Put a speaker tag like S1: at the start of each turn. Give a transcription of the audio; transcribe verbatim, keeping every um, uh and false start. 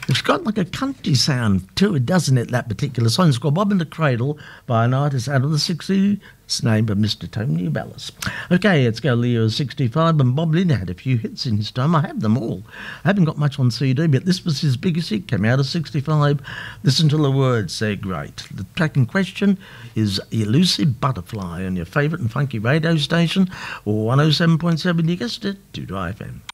S1: It's got like a country sound to it, doesn't it, that particular song? It's called Bob in the Cradle by an artist out of the sixties, named Mister Tony Bellis. Okay, let's go. Leo is sixty-five, and Bob Lynn had a few hits in his time. I have them all. I haven't got much on C D, but this was his biggest hit, came out of sixty-five. Listen to the words, they're great. The track in question is Elusive Butterfly on your favourite and funky radio station, one oh seven point seven, you guessed it, two F M.